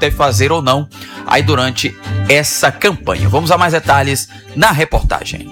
deve fazer ou não aí durante essa campanha. Vamos a mais detalhes na reportagem.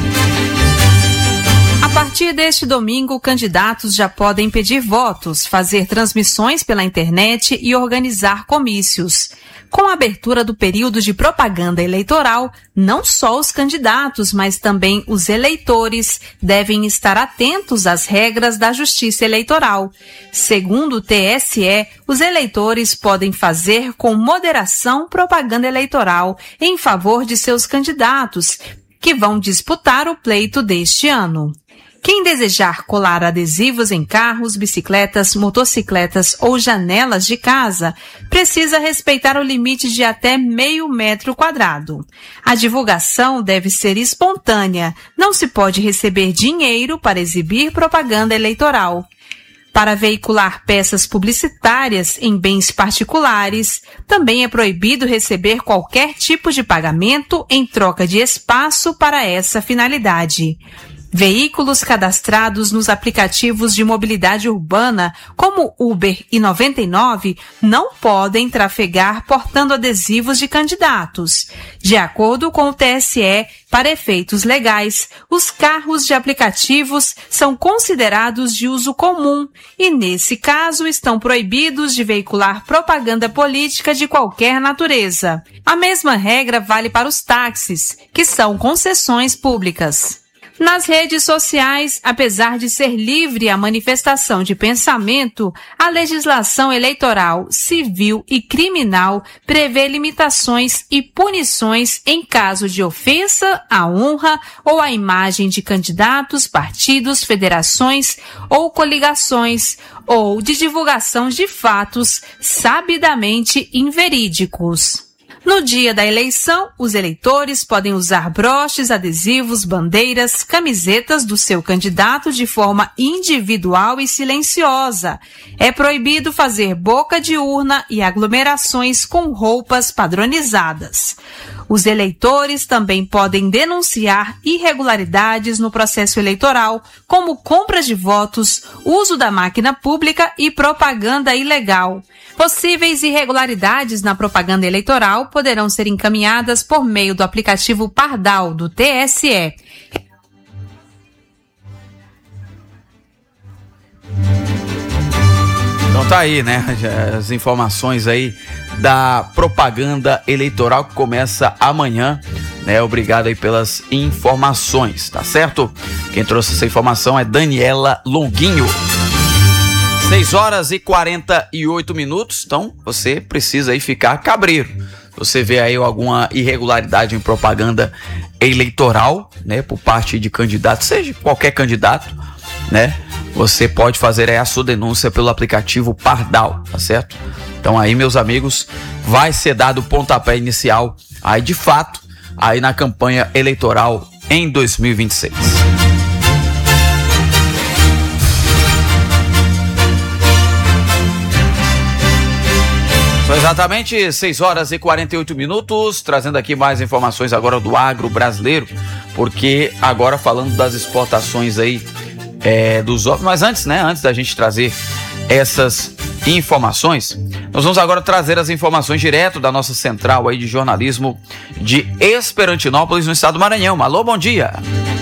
A partir deste domingo, candidatos já podem pedir votos, fazer transmissões pela internet e organizar comícios. Com a abertura do período de propaganda eleitoral, não só os candidatos, mas também os eleitores devem estar atentos às regras da Justiça Eleitoral. Segundo o TSE, os eleitores podem fazer com moderação propaganda eleitoral em favor de seus candidatos, que vão disputar o pleito deste ano. Quem desejar colar adesivos em carros, bicicletas, motocicletas ou janelas de casa, precisa respeitar o limite de até meio metro quadrado. A divulgação deve ser espontânea, não se pode receber dinheiro para exibir propaganda eleitoral. Para veicular peças publicitárias em bens particulares, também é proibido receber qualquer tipo de pagamento em troca de espaço para essa finalidade. Veículos cadastrados nos aplicativos de mobilidade urbana, como Uber e 99, não podem trafegar portando adesivos de candidatos. De acordo com o TSE, para efeitos legais, os carros de aplicativos são considerados de uso comum e, nesse caso, estão proibidos de veicular propaganda política de qualquer natureza. A mesma regra vale para os táxis, que são concessões públicas. Nas redes sociais, apesar de ser livre a manifestação de pensamento, a legislação eleitoral, civil e criminal prevê limitações e punições em caso de ofensa à honra ou à imagem de candidatos, partidos, federações ou coligações, ou de divulgação de fatos sabidamente inverídicos. No dia da eleição, os eleitores podem usar broches, adesivos, bandeiras, camisetas do seu candidato de forma individual e silenciosa. É proibido fazer boca de urna e aglomerações com roupas padronizadas. Os eleitores também podem denunciar irregularidades no processo eleitoral, como compra de votos, uso da máquina pública e propaganda ilegal. Possíveis irregularidades na propaganda eleitoral poderão ser encaminhadas por meio do aplicativo Pardal do TSE. Então tá aí, né? As informações aí da propaganda eleitoral que começa amanhã, né? Obrigado aí pelas informações, tá certo? Quem trouxe essa informação é Daniela Longuinho. 6h48, então você precisa aí ficar cabreiro. Você vê aí alguma irregularidade em propaganda eleitoral, né? Por parte de candidato, seja qualquer candidato, né? Você pode fazer aí a sua denúncia pelo aplicativo Pardal, tá certo? Então aí, meus amigos, vai ser dado o pontapé inicial aí de fato, aí na campanha eleitoral em 2026. São exatamente 6h48, trazendo aqui mais informações agora do agro brasileiro, porque agora falando das exportações aí dos ovos, mas antes da gente trazer essas informações, nós vamos agora trazer as informações direto da nossa central aí de jornalismo de Esperantinópolis, no estado do Maranhão. Alô, bom dia.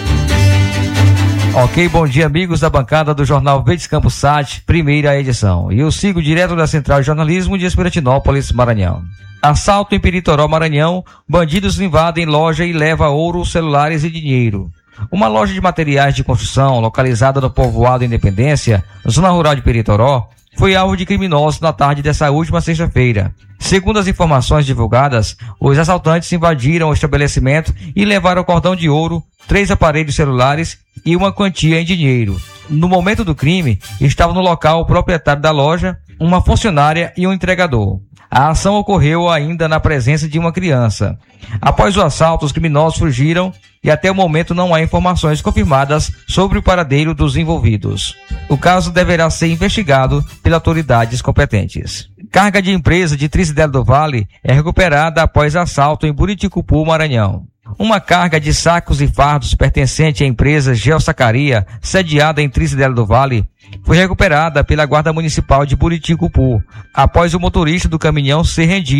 Ok, bom dia, amigos da bancada do Jornal Verdes Campos Sat, primeira edição. E eu sigo direto da central de jornalismo de Esperantinópolis, Maranhão. Assalto em Peritoró, Maranhão, bandidos invadem loja e levam ouro, celulares e dinheiro. Uma loja de materiais de construção localizada no povoado Independência, zona rural de Peritoró, foi alvo de criminosos na tarde dessa última sexta-feira. Segundo as informações divulgadas, os assaltantes invadiram o estabelecimento e levaram cordão de ouro, 3 aparelhos celulares e uma quantia em dinheiro. No momento do crime, estava no local o proprietário da loja, uma funcionária e um entregador. A ação ocorreu ainda na presença de uma criança. Após o assalto, os criminosos fugiram e até o momento não há informações confirmadas sobre o paradeiro dos envolvidos. O caso deverá ser investigado pelas autoridades competentes. Carga de empresa de Tricidelo do Vale é recuperada após assalto em Buriticupu, Maranhão. Uma carga de sacos e fardos pertencente à empresa Geossacaria, sediada em Tricidelo do Vale, foi recuperada pela Guarda Municipal de Buriticupu, após o motorista do caminhão ser rendido